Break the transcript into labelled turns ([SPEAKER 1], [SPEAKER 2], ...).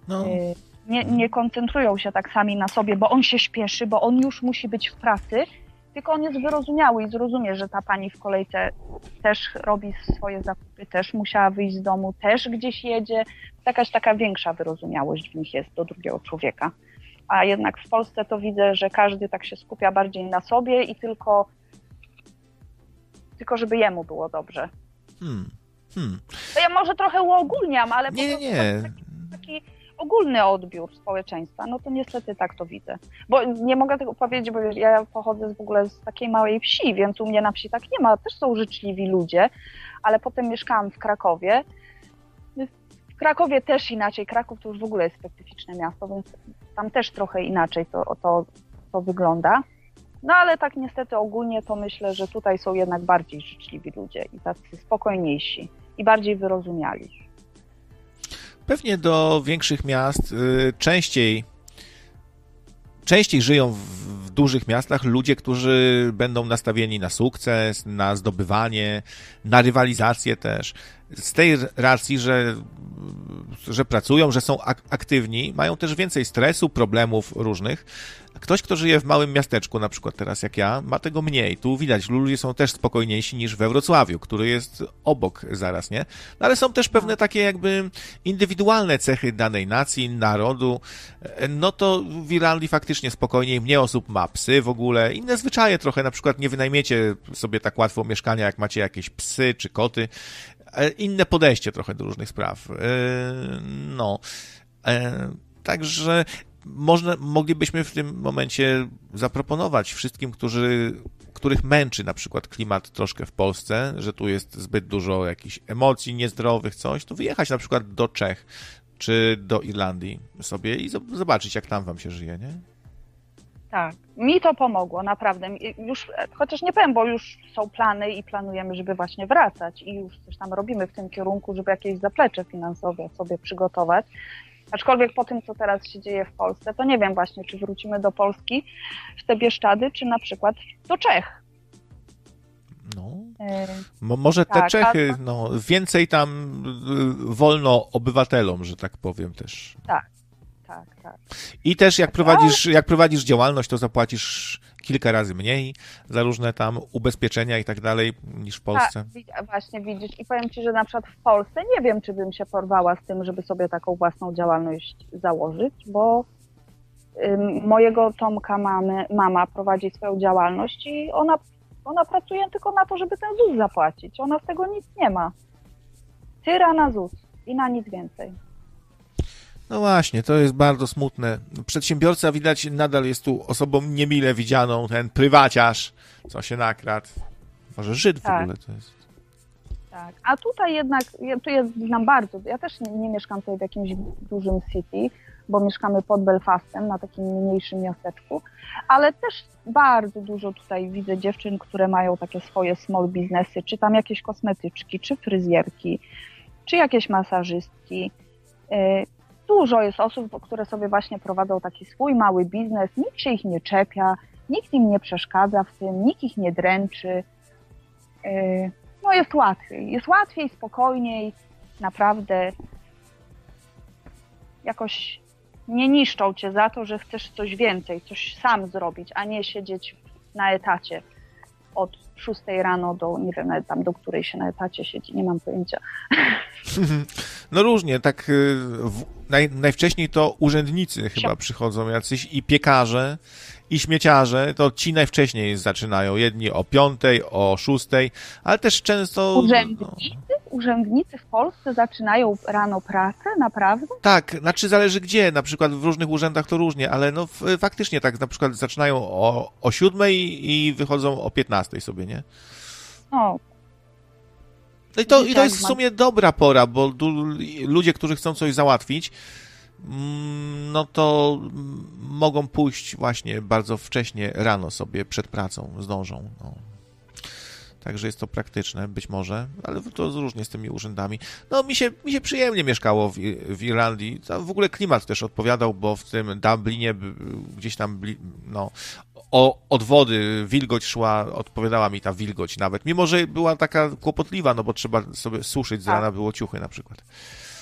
[SPEAKER 1] No.
[SPEAKER 2] Nie koncentrują się tak sami na sobie, bo on się śpieszy, bo on już musi być w pracy, tylko on jest wyrozumiały i zrozumie, że ta pani w kolejce też robi swoje zakupy, też musiała wyjść z domu, też gdzieś jedzie. Jakaś taka większa wyrozumiałość w nich jest do drugiego człowieka. A jednak w Polsce to widzę, że każdy tak się skupia bardziej na sobie i tylko żeby jemu było dobrze. To ja może trochę uogólniam, ale po prostu taki ogólny odbiór społeczeństwa, no to niestety tak to widzę. Bo nie mogę tego powiedzieć, bo ja pochodzę w ogóle z takiej małej wsi, więc u mnie na wsi tak nie ma. Też są życzliwi ludzie, ale potem mieszkałam w Krakowie. W Krakowie też inaczej. Kraków to już w ogóle jest specyficzne miasto, więc tam też trochę inaczej to wygląda. No ale tak niestety ogólnie to myślę, że tutaj są jednak bardziej życzliwi ludzie i tacy spokojniejsi i bardziej wyrozumiali.
[SPEAKER 1] Pewnie do większych miast częściej żyją w dużych miastach ludzie, którzy będą nastawieni na sukces, na zdobywanie, na rywalizację też. Z tej racji, że pracują, że są aktywni, mają też więcej stresu, problemów różnych. Ktoś, kto żyje w małym miasteczku, na przykład teraz jak ja, ma tego mniej. Tu widać, ludzie są też spokojniejsi niż we Wrocławiu, który jest obok zaraz, nie? No ale są też pewne takie jakby indywidualne cechy danej nacji, narodu. No to w Irlandii faktycznie spokojniej, mniej osób ma psy w ogóle. Inne zwyczaje trochę, na przykład nie wynajmiecie sobie tak łatwo mieszkania, jak macie jakieś psy czy koty. Inne podejście trochę do różnych spraw. Także moglibyśmy w tym momencie zaproponować wszystkim, których męczy na przykład klimat troszkę w Polsce, że tu jest zbyt dużo jakichś emocji niezdrowych, coś, to wyjechać na przykład do Czech czy do Irlandii sobie i zobaczyć, jak tam wam się żyje, nie?
[SPEAKER 2] Tak, mi to pomogło, naprawdę. Już, chociaż nie powiem, bo już są plany i planujemy, żeby właśnie wracać i już coś tam robimy w tym kierunku, żeby jakieś zaplecze finansowe sobie przygotować. Aczkolwiek po tym, co teraz się dzieje w Polsce, to nie wiem właśnie, czy wrócimy do Polski w te Bieszczady, czy na przykład do Czech.
[SPEAKER 1] Może te Czechy, więcej tam wolno obywatelom, że tak powiem też.
[SPEAKER 2] Tak.
[SPEAKER 1] I też jak prowadzisz działalność, to zapłacisz kilka razy mniej za różne tam ubezpieczenia i tak dalej niż w Polsce.
[SPEAKER 2] Tak, właśnie widzisz. I powiem ci, że na przykład w Polsce nie wiem, czy bym się porwała z tym, żeby sobie taką własną działalność założyć, bo mojego Tomka mama prowadzi swoją działalność i ona pracuje tylko na to, żeby ten ZUS zapłacić. Ona z tego nic nie ma. Tyra na ZUS i na nic więcej.
[SPEAKER 1] No właśnie, to jest bardzo smutne. Przedsiębiorca widać nadal jest tu osobą niemile widzianą, ten prywaciarz, co się nakradł. Może Żyd w ogóle to jest.
[SPEAKER 2] Tak, a tutaj jednak, tu jest nam bardzo, ja też nie mieszkam tutaj w jakimś dużym city, bo mieszkamy pod Belfastem, na takim mniejszym miasteczku, ale też bardzo dużo tutaj widzę dziewczyn, które mają takie swoje small biznesy, czy tam jakieś kosmetyczki, czy fryzjerki, czy jakieś masażystki. Dużo jest osób, które sobie właśnie prowadzą taki swój mały biznes, nikt się ich nie czepia, nikt im nie przeszkadza w tym, nikt ich nie dręczy. No jest łatwiej, spokojniej, naprawdę jakoś nie niszczą cię za to, że chcesz coś więcej, coś sam zrobić, a nie siedzieć na etacie od 6 rano do, nie wiem, nawet tam do której się na etacie siedzi, nie mam pojęcia.
[SPEAKER 1] No różnie, tak najwcześniej to urzędnicy chyba przychodzą jacyś i piekarze, i śmieciarze, to ci najwcześniej zaczynają, jedni o 5, o 6, ale też często...
[SPEAKER 2] Urzędnicy w Polsce zaczynają rano pracę, naprawdę?
[SPEAKER 1] Tak, znaczy zależy gdzie, na przykład w różnych urzędach to różnie, ale no faktycznie tak, na przykład zaczynają o 7 i wychodzą o 15 sobie, nie?
[SPEAKER 2] No.
[SPEAKER 1] I to jest w sumie dobra pora, bo ludzie, którzy chcą coś załatwić, no to mogą pójść właśnie bardzo wcześnie rano sobie przed pracą, zdążą. No. Także jest to praktyczne, być może, ale to różnie z tymi urzędami. No mi się przyjemnie mieszkało w Irlandii. W ogóle klimat też odpowiadał, bo w tym Dublinie gdzieś tam od wody wilgoć szła, odpowiadała mi ta wilgoć nawet, mimo że była taka kłopotliwa, no bo trzeba sobie suszyć z rana było ciuchy na przykład.